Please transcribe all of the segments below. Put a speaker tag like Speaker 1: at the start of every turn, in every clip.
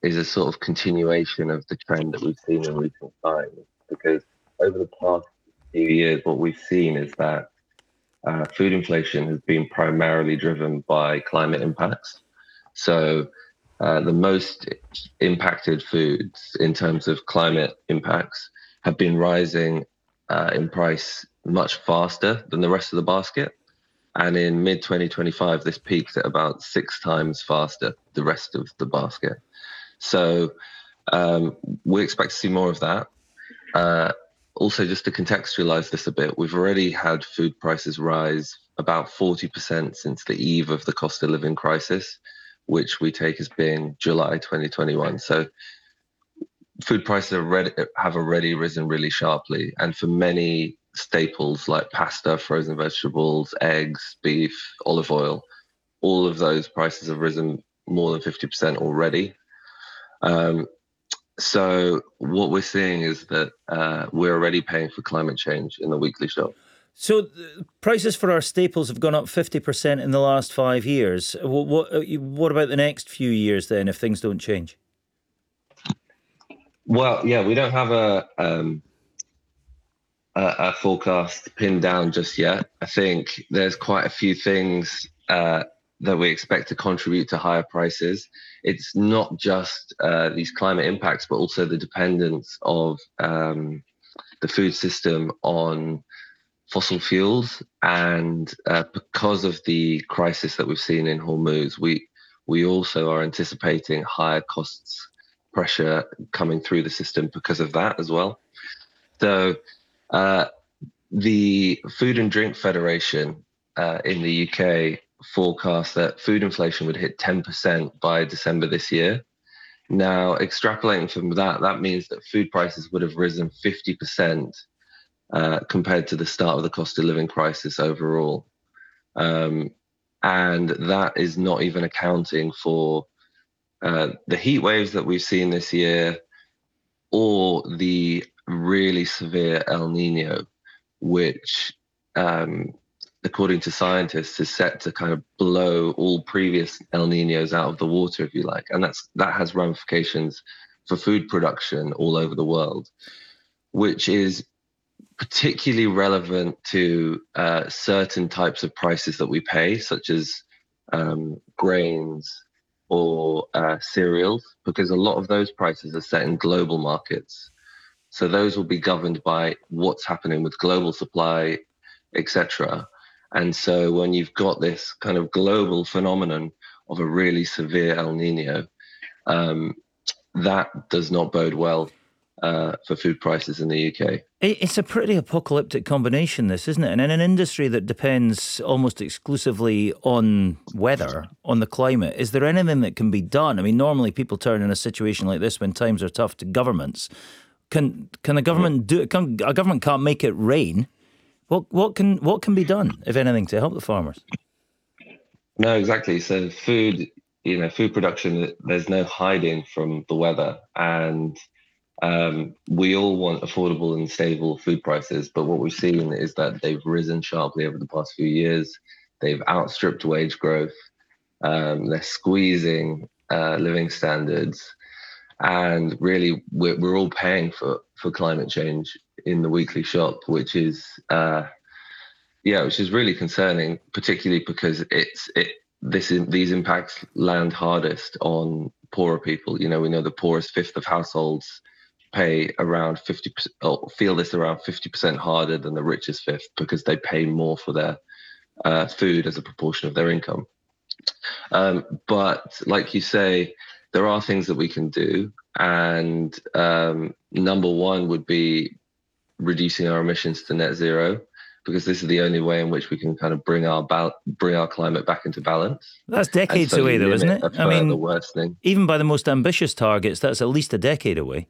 Speaker 1: is a sort of continuation of the trend that we've seen in recent times. Because over the past few years, what we've seen is that food inflation has been primarily driven by climate impacts. So the most impacted foods in terms of climate impacts have been rising in price much faster than the rest of the basket. And in mid 2025, this peaked at about 6 times faster the rest of the basket. So we expect to see more of that. Also, just to contextualize this a bit, we've already had food prices rise about 40% since the eve of the cost of living crisis, which we take as being July 2021. So food prices have already risen really sharply. And for many staples like pasta, frozen vegetables, eggs, beef, olive oil, all of those prices have risen more than 50% already. So what we're seeing is that we're already paying for climate change in the weekly shop.
Speaker 2: So prices for our staples have gone up 50% in the last 5 years. What about the next few years then, if things don't change?
Speaker 1: Well, yeah, we don't have a forecast pinned down just yet. I think there's quite a few things that we expect to contribute to higher prices. It's not just these climate impacts, but also the dependence of the food system on fossil fuels. And because of the crisis that we've seen in Hormuz, we also are anticipating higher costs pressure coming through the system because of that as well. So the Food and Drink Federation in the UK forecast that food inflation would hit 10% by December this year. Now, extrapolating from that, that means that food prices would have risen 50% compared to the start of the cost of living crisis overall. And that is not even accounting for the heat waves that we've seen this year or the really severe El Nino, which according to scientists, is set to kind of blow all previous El Ninos out of the water, if you like. And that has ramifications for food production all over the world, which is particularly relevant to certain types of prices that we pay, such as grains or cereals, because a lot of those prices are set in global markets. So those will be governed by what's happening with global supply, etc. And so when you've got this kind of global phenomenon of a really severe El Nino, that does not bode well for food prices in the UK.
Speaker 2: It's a pretty apocalyptic combination, this, isn't it? And in an industry that depends almost exclusively on weather, on the climate, is there anything that can be done? I mean, normally people turn in a situation like this when times are tough to governments. Can the government do? A government can't make it rain. What can be done, if anything, to help the farmers?
Speaker 1: No, exactly. So food production, there's no hiding from the weather, and we all want affordable and stable food prices. But what we've seen is that they've risen sharply over the past few years. They've outstripped wage growth. They're squeezing living standards, and really, we're all paying for climate change in the weekly shop, which is really concerning, particularly because these impacts land hardest on poorer people. You know, we know the poorest fifth of households pay around 50%, or feel this around 50% harder than the richest fifth, because they pay more for their food as a proportion of their income. But like you say, there are things that we can do, and number one would be reducing our emissions to net zero, because this is the only way in which we can kind of bring our climate back into balance.
Speaker 2: That's decades away, though, isn't it?
Speaker 1: I mean, worsening.
Speaker 2: Even by the most ambitious targets, that's at least a decade away.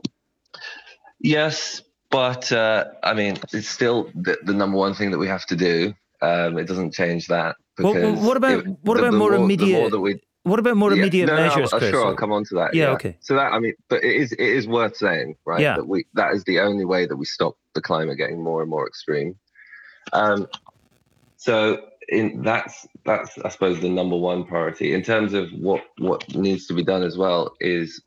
Speaker 1: Yes, but I mean, it's still the number one thing that we have to do. It doesn't change that.
Speaker 2: Well, what about more immediate? What about more immediate measures, Chris?
Speaker 1: Sure, I'll come on to that.
Speaker 2: Yeah, okay.
Speaker 1: So that, I mean, but it is worth saying, right?
Speaker 2: Yeah.
Speaker 1: That is the only way that we stop the climate getting more and more extreme. So that's I suppose the number one priority. In terms of what needs to be done as well, is